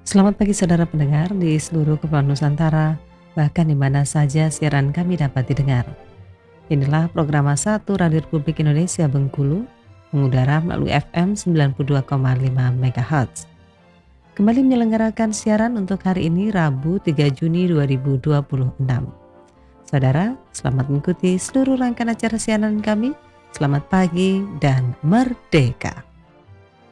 Selamat pagi saudara pendengar di seluruh kepulauan Nusantara, bahkan di mana saja siaran kami dapat didengar. Inilah program satu Radio Republik Indonesia Bengkulu, mengudara melalui FM 92,5 MHz. Kembali menyelenggarakan siaran untuk hari ini Rabu 3 Juni 2026. Saudara, selamat mengikuti seluruh rangkaian acara siaran kami. Selamat pagi dan merdeka.